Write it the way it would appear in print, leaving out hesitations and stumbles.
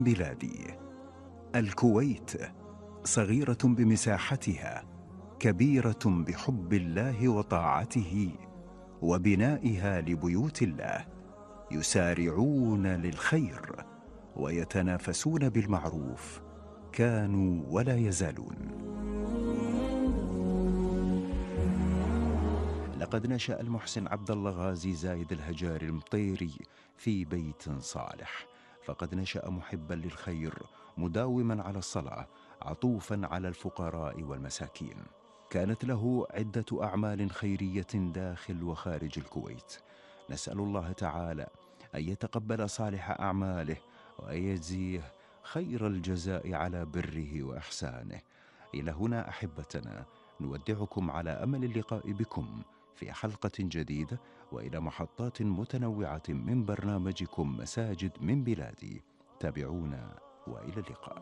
بلادي. الكويت صغيرة بمساحتها، كبيرة بحب الله وطاعته وبنائها لبيوت الله، يسارعون للخير ويتنافسون بالمعروف، كانوا ولا يزالون. لقد نشأ المحسن عبد الله غازي زايد الهجاري المطيري في بيت صالح، فقد نشأ محبا للخير، مداوما على الصلاة، عطوفا على الفقراء والمساكين. كانت له عدة أعمال خيرية داخل وخارج الكويت. نسأل الله تعالى أن يتقبل صالح أعماله وأن يجزيه خير الجزاء على بره وإحسانه. إلى هنا أحبتنا نودعكم على أمل اللقاء بكم في حلقة جديدة وإلى محطات متنوعة من برنامجكم مساجد من بلادي. تابعونا وإلى اللقاء.